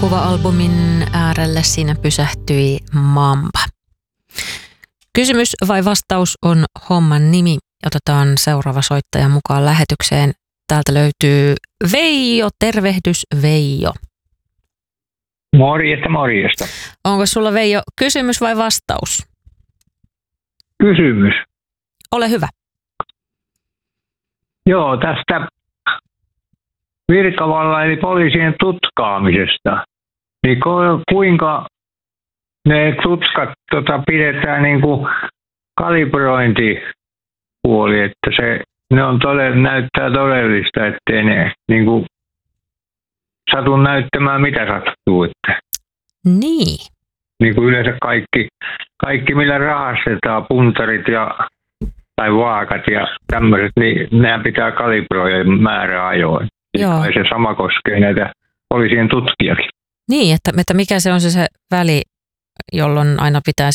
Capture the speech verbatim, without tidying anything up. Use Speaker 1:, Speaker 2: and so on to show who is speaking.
Speaker 1: Kuva-albumin äärelle siinä pysähtyi Mamba. Kysymys vai vastaus on homman nimi. Otetaan seuraava soittaja mukaan lähetykseen. Täältä löytyy Veijo. Tervehdys Veijo.
Speaker 2: Morjesta, morjesta.
Speaker 1: Onko sulla Veijo kysymys vai vastaus?
Speaker 2: Kysymys.
Speaker 1: Ole hyvä.
Speaker 2: Joo, tästä virkavalla eli poliisien tutkaamisesta. Niin kuinka ne tutskat tota, pidetään niin kuin kalibrointipuoli, että se, ne on todella, näyttää todellista, ettei ne niin kuin satu näyttämään mitä sattuu. Että.
Speaker 1: Niin.
Speaker 2: Niin kuin yleensä kaikki, kaikki millä rahastetaan, puntarit ja tai vaakat ja tämmöiset, niin nämä pitää kalibroida määräajoin.
Speaker 1: Joo.
Speaker 2: Ja se sama koskee näitä poliisien tutkijakin.
Speaker 1: Niin, että, että mikä se on se, se väli, jolloin aina pitää